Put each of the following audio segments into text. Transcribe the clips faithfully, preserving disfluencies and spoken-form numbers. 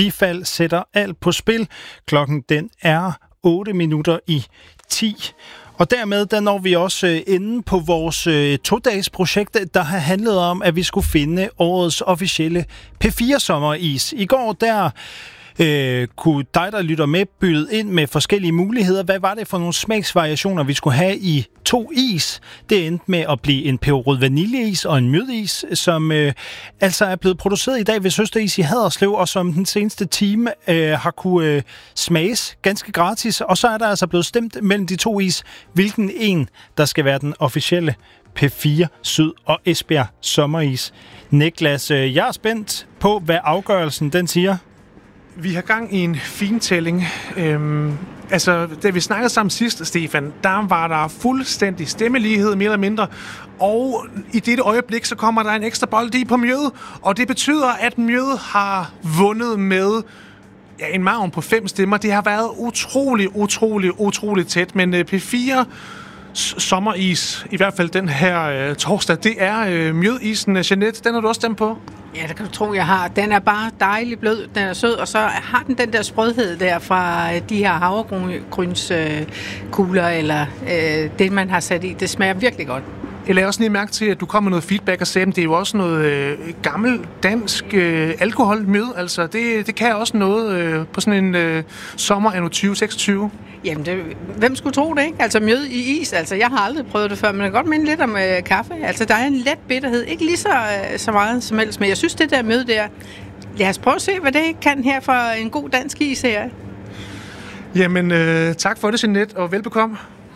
bifald sætter alt på spil. Klokken den er otte minutter i ti. Og dermed der når vi også inde på vores øh, to-dages projekt, der har handlet om, at vi skulle finde årets officielle P fire sommeris. I går der øh, kunne dig, der lytter med, byde ind med forskellige muligheder. Hvad var det for nogle smagsvariationer, vi skulle have i to is? Det endte med at blive en peberrød vaniljeis og en mjødis, som øh, altså er blevet produceret i dag ved Søsteris i Haderslev, og som den seneste time øh, har kunne øh, smages ganske gratis. Og så er der altså blevet stemt mellem de to is, hvilken en, der skal være den officielle P fire Syd og Esbjerg sommeris. Niklas, øh, jeg er spændt på, hvad afgørelsen den siger. Vi har gang i en fintælling. Øhm, altså, da vi snakkede sammen sidst, Stefan, der var der fuldstændig stemmelighed, mere eller mindre. Og i dette øjeblik, så kommer der en ekstra bold i på Mjød. Og det betyder, at Mjød har vundet med ja, en margen på fem stemmer. Det har været utrolig, utrolig, utrolig tæt. Men uh, P fire sommeris, i hvert fald den her uh, torsdag, det er uh, Mjødisen. Jeanette, den har du også stemt på? Ja, det kan du tro, jeg har. Den er bare dejlig blød, den er sød, og så har den den der sprødhed der fra de her havregrynskugler, øh, eller øh, det, man har sat i. Det smager virkelig godt. Jeg lagde også lige mærke til, at du kom med noget feedback og sagde, at det er jo også noget øh, gammel dansk øh, alkoholmjød. Altså, det, det kan også noget øh, på sådan en øh, sommer anno tyve seksogtyve. Jamen, det, hvem skulle tro det, ikke? Altså, mjød i is. Altså, jeg har aldrig prøvet det før, men jeg kan godt minde lidt om øh, kaffe. Altså, der er en let bitterhed. Ikke lige så, øh, så meget som helst, men jeg synes, det der mjød der... Lad os prøve at se, hvad det kan her for en god dansk is her. Jamen, øh, tak for det, Jeanette, og velbekomme.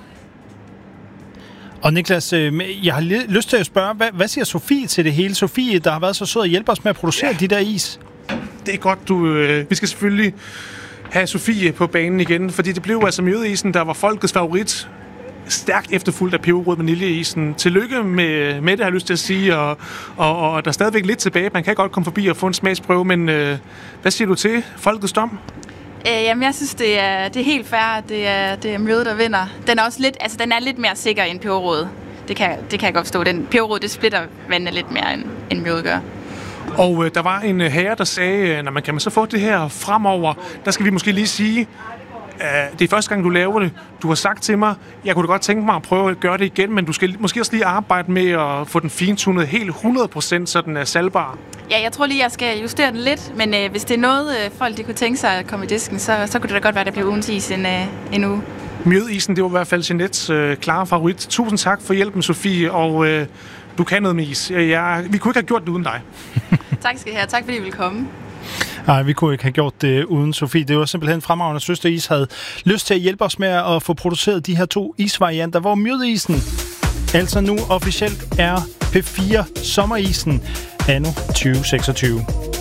Og Niklas, jeg har lyst til at spørge, hvad, hvad siger Sofie til det hele? Sofie, der har været så sød at hjælpe os med at producere ja. de der is. Det er godt, du... Øh, vi skal selvfølgelig have Sofie på banen igen, fordi det blev altså mjødisen, der var folkets favorit. Stærkt efterfulgt af peberrød vaniljeisen. Tillykke med, med det, har jeg lyst til at sige, og, og, og der er stadigvæk lidt tilbage. Man kan godt komme forbi og få en smagsprøve, men øh, hvad siger du til folkets dom? Øh, jamen, jeg synes, det er, det er helt fair, at det er, det er mjød, der vinder. Den er også lidt, altså, den er lidt mere sikker end peberrød. Det kan, det kan jeg godt forstå. Den peberrød, det splitter vandene lidt mere, end, end mjød gør. Og øh, der var en herre, der sagde, når man kan man så få det her fremover, der skal vi måske lige sige, Uh, det er første gang, du laver det. Du har sagt til mig, jeg kunne da godt tænke mig at prøve at gøre det igen, men du skal måske også lige arbejde med at få den fintunet helt hundrede procent, så den er salgbar. Ja, jeg tror lige, jeg skal justere den lidt, men uh, hvis det er noget, uh, folk de kunne tænke sig at komme i disken, så, så kunne det da godt være, at det bliver ugens is en, uh, en uge. Mjødisen, det var i hvert fald Jeanettes uh, klare favorit. Tusind tak for hjælpen, Sofie, og uh, du kan noget med is. Jeg, vi kunne ikke have gjort det uden dig. Tak skal I have. Tak fordi I ville komme. Nej, vi kunne ikke have gjort det uden Sofie. Det var simpelthen fremragende, at Søsteris havde lyst til at hjælpe os med at få produceret de her to isvarianter, hvor mjødisen altså nu officielt er P fire sommerisen anno tyve seksogtyve.